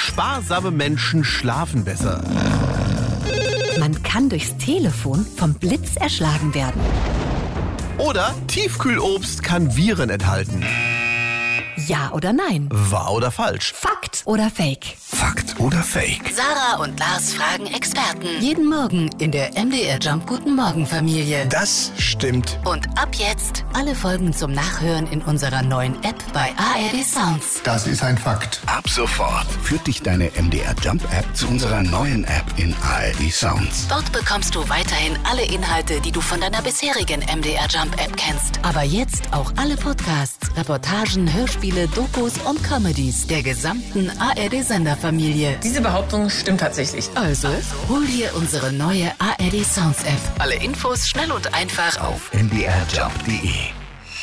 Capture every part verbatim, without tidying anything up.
Sparsame Menschen schlafen besser. Man kann durchs Telefon vom Blitz erschlagen werden. Oder Tiefkühlobst kann Viren enthalten. Ja oder nein? Wahr oder falsch? Fakt oder Fake? Fakt oder Fake? Sarah und Lars fragen Experten. Jeden Morgen in der M D R Jump Guten Morgen Familie. Das stimmt. Und ab jetzt alle Folgen zum Nachhören in unserer neuen App bei A R D Sounds. Das ist ein Fakt. Ab sofort führt dich deine M D R Jump App zu unserer neuen App in A R D Sounds. Dort bekommst du weiterhin alle Inhalte, die du von deiner bisherigen M D R Jump App kennst. Aber jetzt auch alle Podcasts, Reportagen, Hörspiele, Dokus und Comedies der gesamten A R D-Senderfamilie. Diese Behauptung stimmt tatsächlich. Also, hol dir unsere neue A R D Sounds App. Alle Infos schnell und einfach Auf m d r jump punkt d e.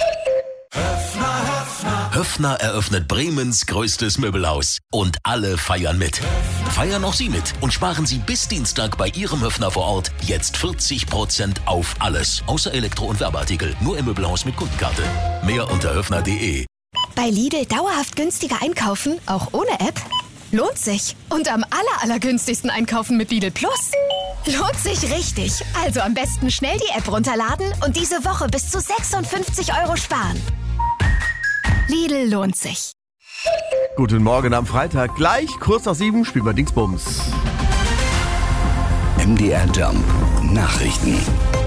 Höffner eröffnet Bremens größtes Möbelhaus. Und alle feiern mit. Feiern auch Sie mit und sparen Sie bis Dienstag bei Ihrem Höffner vor Ort jetzt vierzig Prozent auf alles. Außer Elektro- und Werbeartikel. Nur im Möbelhaus mit Kundenkarte. Mehr unter höffner punkt d e. Bei Lidl dauerhaft günstiger einkaufen, auch ohne App? Lohnt sich. Und am aller, allergünstigsten einkaufen mit Lidl Plus? Lohnt sich richtig. Also am besten schnell die App runterladen und diese Woche bis zu sechsundfünfzig Euro sparen. Lidl lohnt sich. Guten Morgen am Freitag. Gleich kurz nach sieben spielen wir Dingsbums. M D R Jump Nachrichten.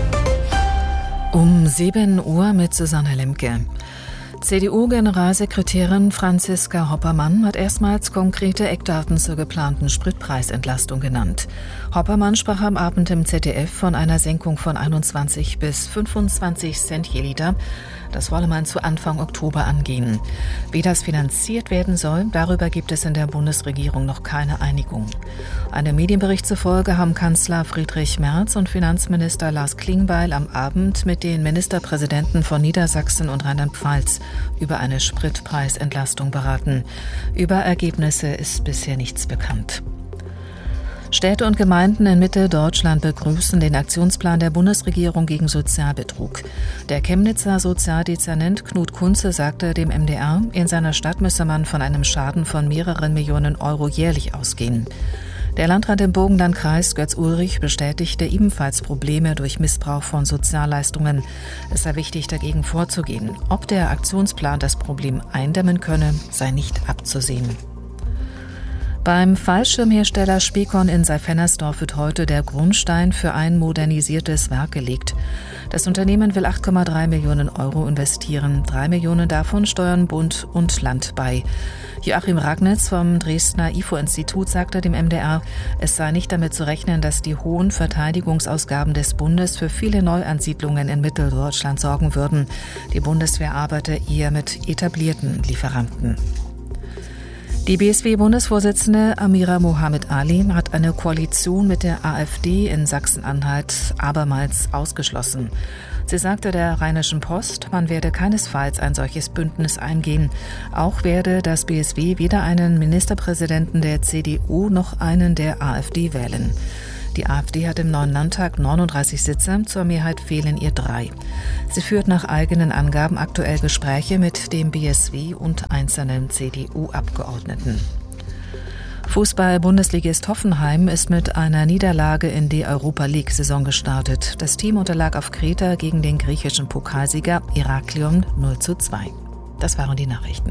Um sieben Uhr mit Susanne Lemke. C D U-Generalsekretärin Franziska Hoppermann hat erstmals konkrete Eckdaten zur geplanten Spritpreisentlastung genannt. Hoppermann sprach am Abend im Z D F von einer Senkung von einundzwanzig bis fünfundzwanzig Cent je Liter. Das wolle man zu Anfang Oktober angehen. Wie das finanziert werden soll, darüber gibt es in der Bundesregierung noch keine Einigung. Einem Medienbericht zufolge haben Kanzler Friedrich Merz und Finanzminister Lars Klingbeil am Abend mit den Ministerpräsidenten von Niedersachsen und Rheinland-Pfalz über eine Spritpreisentlastung beraten. Über Ergebnisse ist bisher nichts bekannt. Städte und Gemeinden in Mitteldeutschland begrüßen den Aktionsplan der Bundesregierung gegen Sozialbetrug. Der Chemnitzer Sozialdezernent Knut Kunze sagte dem M D R, in seiner Stadt müsse man von einem Schaden von mehreren Millionen Euro jährlich ausgehen. Der Landrat im Burgenlandkreis Götz Ulrich bestätigte ebenfalls Probleme durch Missbrauch von Sozialleistungen. Es sei wichtig, dagegen vorzugehen. Ob der Aktionsplan das Problem eindämmen könne, sei nicht abzusehen. Beim Fallschirmhersteller Specon in Seyfennersdorf wird heute der Grundstein für ein modernisiertes Werk gelegt. Das Unternehmen will acht Komma drei Millionen Euro investieren. Drei Millionen davon steuern Bund und Land bei. Joachim Ragnitz vom Dresdner I F O-Institut sagte dem M D R, es sei nicht damit zu rechnen, dass die hohen Verteidigungsausgaben des Bundes für viele Neuansiedlungen in Mitteldeutschland sorgen würden. Die Bundeswehr arbeite eher mit etablierten Lieferanten. Die B S W-Bundesvorsitzende Amira Mohamed Ali hat eine Koalition mit der AfD in Sachsen-Anhalt abermals ausgeschlossen. Sie sagte der Rheinischen Post, man werde keinesfalls ein solches Bündnis eingehen. Auch werde das B S W weder einen Ministerpräsidenten der C D U noch einen der AfD wählen. Die AfD hat im neuen Landtag neununddreißig Sitze, zur Mehrheit fehlen ihr drei. Sie führt nach eigenen Angaben aktuell Gespräche mit dem B S W und einzelnen C D U-Abgeordneten. Fußball-Bundesligist Hoffenheim ist mit einer Niederlage in die Europa-League-Saison gestartet. Das Team unterlag auf Kreta gegen den griechischen Pokalsieger Heraklion null zu zwei. Das waren die Nachrichten.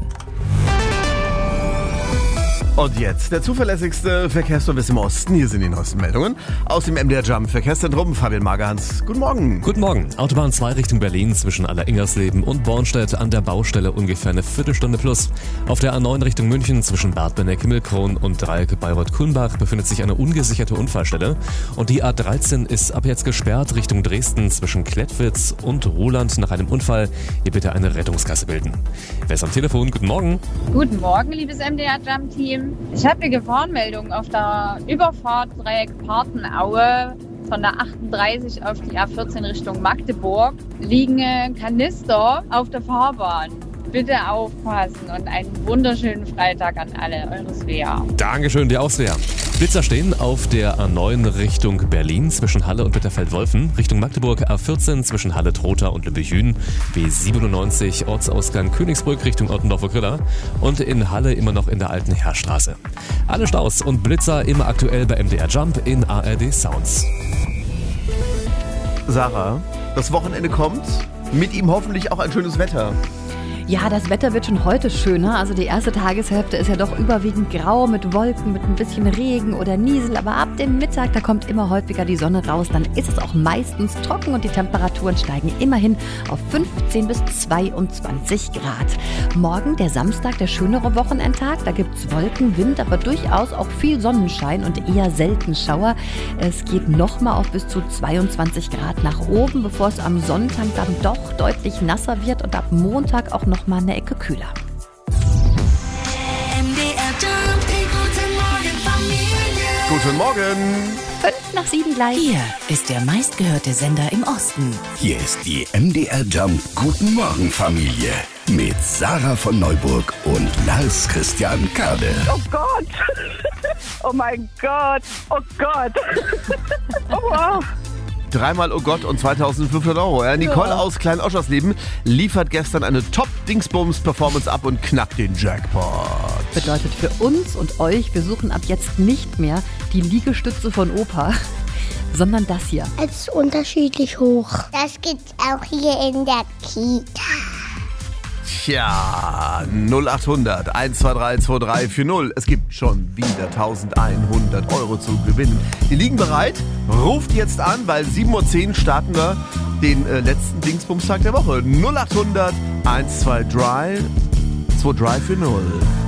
Und jetzt der zuverlässigste Verkehrsservice im Osten. Hier sind die neuesten Meldungen aus dem M D R Jump Verkehrszentrum. Fabian Magerhans, guten Morgen. Guten Morgen. Autobahn zwei Richtung Berlin zwischen Alleringersleben und Bornstedt an der Baustelle ungefähr eine Viertelstunde plus. Auf der A neun Richtung München zwischen Bad Benneck-Himmelkron und Dreieck Bayreuth-Kulmbach befindet sich eine ungesicherte Unfallstelle. Und die A dreizehn ist ab jetzt gesperrt Richtung Dresden zwischen Klettwitz und Roland nach einem Unfall. Hier bitte eine Rettungsgasse bilden. Wer ist am Telefon? Guten Morgen. Guten Morgen, liebes M D R Jump Team. Ich habe eine Gefahrenmeldung auf der Überfahrt Dreieck Partenaue von der achtunddreißig auf die A vierzehn Richtung Magdeburg. Liegen Kanister auf der Fahrbahn. bitte aufpassen und einen wunderschönen Freitag an alle. Eure Svea. Dankeschön, dir auch, Svea. Blitzer stehen auf der A neun Richtung Berlin zwischen Halle und Bitterfeld-Wolfen, Richtung Magdeburg A vierzehn zwischen Halle-Trotha und Lübbecke-Hüen, B siebenundneunzig Ortsausgang Königsbrück Richtung Ottendorfer-Griller und in Halle immer noch in der alten Heerstraße. Alle Staus und Blitzer immer aktuell bei M D R Jump in A R D Sounds. Sarah, das Wochenende kommt, mit ihm hoffentlich auch ein schönes Wetter. Ja, das Wetter wird schon heute schöner. Also die erste Tageshälfte ist ja doch überwiegend grau mit Wolken, mit ein bisschen Regen oder Niesel. Aber ab dem Mittag, da kommt immer häufiger die Sonne raus. Dann ist es auch meistens trocken und die Temperaturen steigen immerhin auf fünfzehn bis zweiundzwanzig Grad. Morgen, der Samstag, der schönere Wochenendtag. Da gibt es Wolken, Wind, aber durchaus auch viel Sonnenschein und eher selten Schauer. Es geht nochmal auf bis zu zweiundzwanzig Grad nach oben, bevor es am Sonntag dann doch deutlich nasser wird und ab Montag auch noch mal eine Ecke kühler. M D R Jump, guten Morgen Familie. Guten Morgen. Fünf nach sieben gleich. Hier ist der meistgehörte Sender im Osten. Hier ist die M D R Jump Guten Morgen Familie mit Sarah von Neuburg und Lars Christian Kade. Oh Gott! Oh mein Gott! Oh Gott! Oh wow! Dreimal Oh Gott und zweitausendfünfhundert Euro. Ja, Nicole ja. aus Klein-Oschersleben liefert gestern eine Top-Dingsbums-Performance ab und knackt den Jackpot. Bedeutet für uns und euch, wir suchen ab jetzt nicht mehr die Liegestütze von Opa, sondern das hier. Es ist unterschiedlich hoch. Das gibt's auch hier in der Kita. Tja, null achthundert eins zwei drei zwei drei vier null. Es gibt schon wieder eintausendeinhundert Euro zu gewinnen. Die liegen bereit. Ruft jetzt an, weil sieben Uhr zehn starten wir den äh, letzten Dingsbumstag der Woche. null achthundert eins zwei drei zwei drei vier null.